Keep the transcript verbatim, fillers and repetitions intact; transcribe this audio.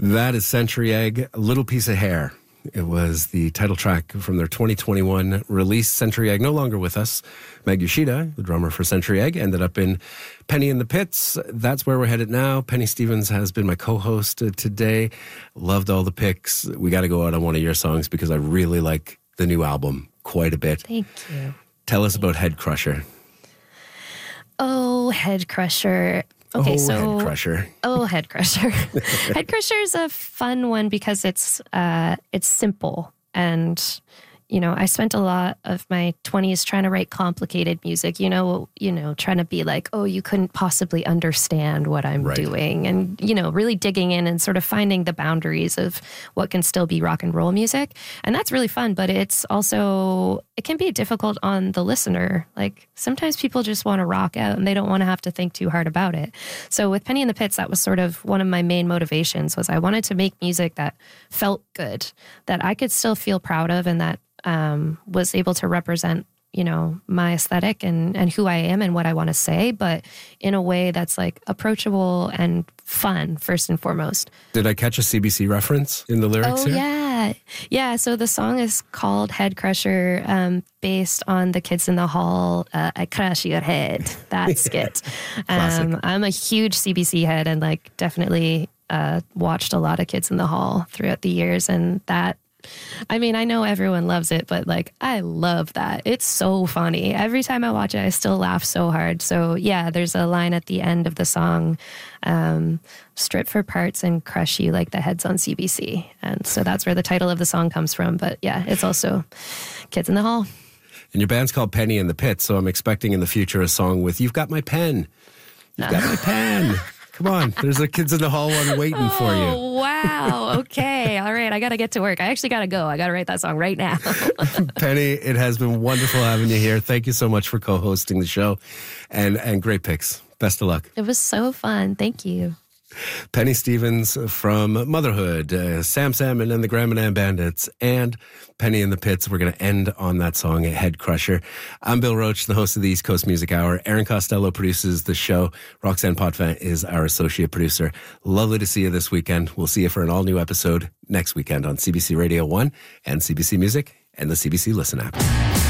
That is Century Egg, A Little Piece of Hair. It was the title track from their twenty twenty-one release. Century Egg no longer with us. Meg Yoshida, the drummer for Century Egg, ended up in Penny in the Pits. That's where we're headed now. Penny Stevens has been my co-host today. Loved all the picks. We got to go out on one of your songs because I really like the new album quite a bit. Thank you. Tell us about Head Crusher. Oh, Head Crusher. Okay, oh, so Head Crusher. Oh, Head Crusher. Head Crusher is a fun one because it's uh, it's simple, and you know, I spent a lot of my twenties trying to write complicated music. You know, you know, trying to be like, oh, you couldn't possibly understand what I'm right. doing, and you know, really digging in and sort of finding the boundaries of what can still be rock and roll music, and that's really fun. But it's also it can be difficult on the listener. Like sometimes people just want to rock out and they don't want to have to think too hard about it. So with Penny in the Pits, that was sort of one of my main motivations. Was I wanted to make music that felt good, that I could still feel proud of, and that Um, was able to represent, you know, my aesthetic and, and who I am and what I want to say, but in a way that's like approachable and fun, first and foremost. Did I catch a C B C reference in the lyrics oh, here? yeah. Yeah, so the song is called Head Crusher, um, based on the Kids in the Hall, uh, I Crush Your Head, that skit. um, I'm a huge C B C head and like definitely uh, watched a lot of Kids in the Hall throughout the years, and that I mean, I know everyone loves it, but like, I love that. It's so funny. Every time I watch it, I still laugh so hard. So yeah, there's a line at the end of the song, um, strip for parts and crush you like the heads on C B C. And so that's where the title of the song comes from. But yeah, it's also Kids in the Hall. And your band's called Penny in the Pits, so I'm expecting in the future a song with You've Got My Pen. You've got my pen. Come on, there's a Kids in the Hall one waiting oh, for you. Oh, wow. Okay. All right. I got to get to work. I actually got to go. I got to write that song right now. Penny, it has been wonderful having you here. Thank you so much for co-hosting the show, and, and great picks. Best of luck. It was so fun. Thank you. Penny Stevens from Motherhood, uh, Sam Salmon and the Graham and Ann Bandits, and Penny in the Pits. We're going to end on that song, Head Crusher. I'm Bill Roach, the host of the East Coast Music Hour. Aaron Costello produces the show. Roxanne Potvin is our associate producer. Lovely to see you this weekend. We'll see you for an all-new episode next weekend on C B C Radio one and C B C Music and the C B C Listen app.